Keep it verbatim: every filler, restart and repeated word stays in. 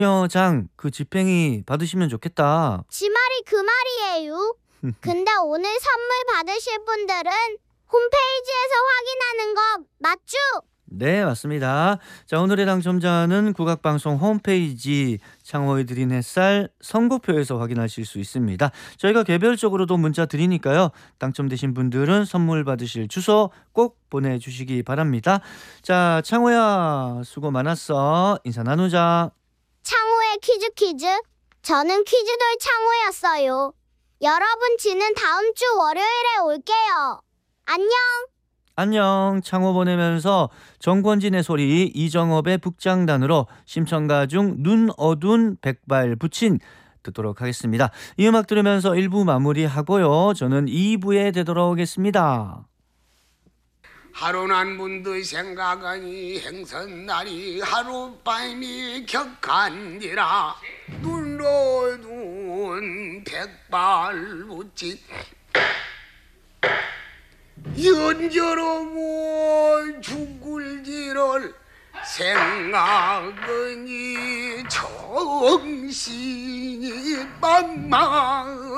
여장 그 집행이 받으시면 좋겠다. 지 말이 그 말이에요. 근데 오늘 선물 받으실 분들은 홈페이지에서 확인하는 거 맞죠? 네, 맞습니다. 자, 오늘의 당첨자는 국악방송 홈페이지 창호의 드린 햇살 선곡표에서 확인하실 수 있습니다. 저희가 개별적으로도 문자 드리니까요. 당첨되신 분들은 선물 받으실 주소 꼭 보내주시기 바랍니다. 자, 창호야 수고 많았어. 인사 나누자. 창호의 퀴즈 퀴즈. 저는 퀴즈돌 창호였어요. 여러분, 지는 다음 주 월요일에 올게요. 안녕. 안녕. 창호 보내면서 정권진의 소리 이정업의 북장단으로 심청가 중 눈 어둔 백발 붙인 듣도록 하겠습니다. 이 음악 들으면서 일 부 마무리하고요. 저는 이 부에 되돌아오겠습니다. 하루난 문득 생각하니 행선날이 하룻밤이 격한디라 눈으로 눈 백발 붙인 연저로고 죽을지를 생각하니 정신이 빵망